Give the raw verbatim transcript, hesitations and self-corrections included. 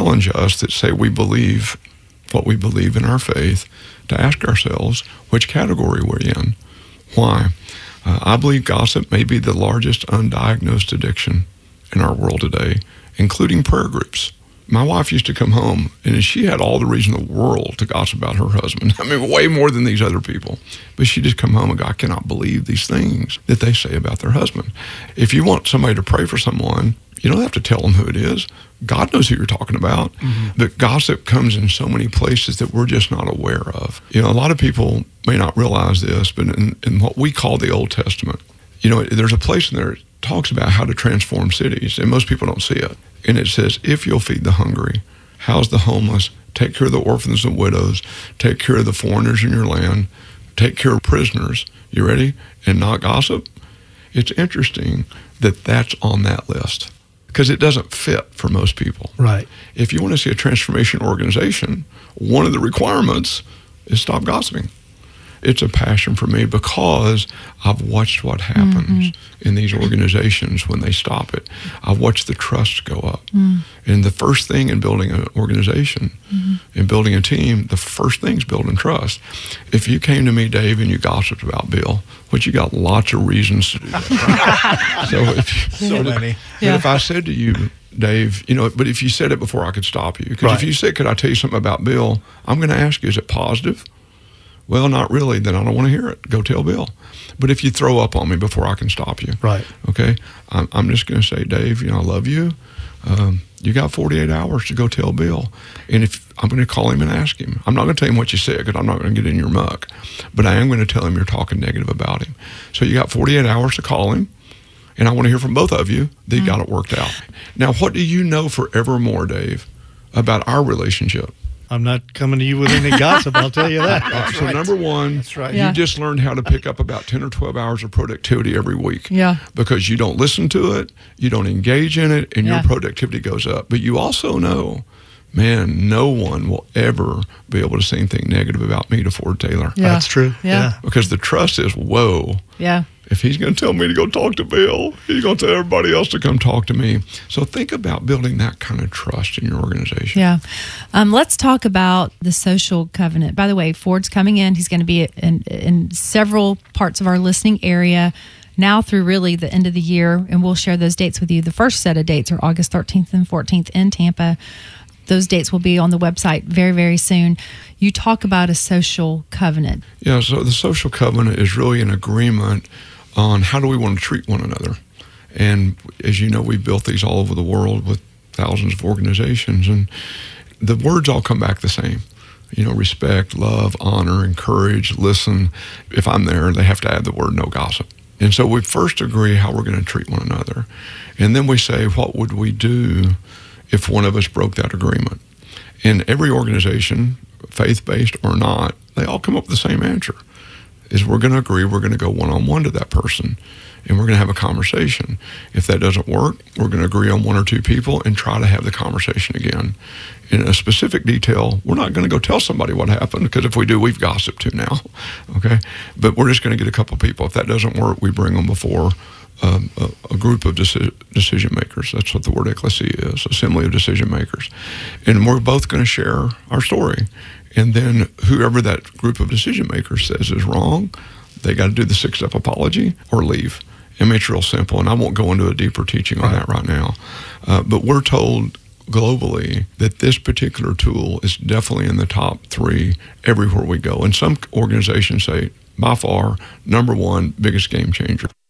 challenge us that say we believe what we believe in our faith to ask ourselves which category we're in. Why? Uh, I believe gossip may be the largest undiagnosed addiction in our world today, including prayer groups. My wife used to come home, and she had all the reason in the world to gossip about her husband. I mean, way more than these other people. But she'd just come home and go, I cannot believe these things that they say about their husband. If you want somebody to pray for someone, you don't have to tell them who it is. God knows who you're talking about. Mm-hmm. But gossip comes in so many places that we're just not aware of. You know, a lot of people may not realize this, but in, in what we call the Old Testament, you know, there's a place in there that talks about how to transform cities, and most people don't see it. And it says, if you'll feed the hungry, house the homeless, take care of the orphans and widows, take care of the foreigners in your land, take care of prisoners, you ready? And not gossip. It's interesting that that's on that list because it doesn't fit for most people. Right. If you want to see a transformation organization, one of the requirements is stop gossiping. It's a passion for me because I've watched what happens mm-hmm. in these organizations when they stop it. I've watched the trust go up. Mm. And the first thing in building an organization, mm-hmm. in building a team, the first thing is building trust. If you came to me, Dave, and you gossiped about Bill, which you got lots of reasons to do that. Right? so if you, so many. But yeah. if I said to you, Dave, you know, but if you said it before I could stop you, because right. if you said, could I tell you something about Bill, I'm going to ask you, is it positive? Well, not really. Then I don't want to hear it. Go tell Bill. But if you throw up on me before I can stop you, right? Okay, I'm, I'm just going to say, Dave, you know, I love you. Um, you got forty-eight hours to go tell Bill, and if I'm going to call him and ask him, I'm not going to tell him what you said because I'm not going to get in your muck, but I am going to tell him you're talking negative about him. So you got forty-eight hours to call him, and I want to hear from both of you that you mm. got it worked out. Now, what do you know forevermore, Dave, about our relationship? I'm not coming to you with any gossip, I'll tell you that. Uh, so right. number one, That's right. you Yeah. just learned how to pick up about ten or twelve hours of productivity every week. Yeah. Because you don't listen to it, you don't engage in it, and Yeah. your productivity goes up. But you also know, man, no one will ever be able to say anything negative about me to Ford Taylor. Yeah. That's true. Yeah. Yeah. Because the trust is, whoa. Yeah. If he's going to tell me to go talk to Bill, he's going to tell everybody else to come talk to me. So think about building that kind of trust in your organization. Yeah. Um, let's talk about the social covenant. By the way, Ford's coming in. He's going to be in, in several parts of our listening area now through really the end of the year, and we'll share those dates with you. The first set of dates are August thirteenth and fourteenth in Tampa. Those dates will be on the website very, very soon. You talk about a social covenant. Yeah, so the social covenant is really an agreement on how do we want to treat one another. And as you know, we've built these all over the world with thousands of organizations, and the words all come back the same. You know, respect, love, honor, encourage, listen. If I'm there, they have to add the word no gossip. And so we first agree how we're going to treat one another. And then we say, what would we do if one of us broke that agreement? In every organization, faith-based or not, they all come up with the same answer. Is we're going to agree, we're going to go one-on-one to that person, and we're going to have a conversation. If that doesn't work, we're going to agree on one or two people and try to have the conversation again. In a specific detail, we're not going to go tell somebody what happened, because if we do, we've gossiped too now, okay? But we're just going to get a couple people. If that doesn't work, we bring them before um, a, a group of deci- decision makers. That's what the word ecclesia is, assembly of decision makers. And we're both going to share our story. And then whoever that group of decision makers says is wrong, they got to do the six-step apology or leave. I mean, it's real simple, and I won't go into a deeper teaching on that right now. Uh, but we're told globally that this particular tool is definitely in the top three everywhere we go. And some organizations say, by far, number one, biggest game changer.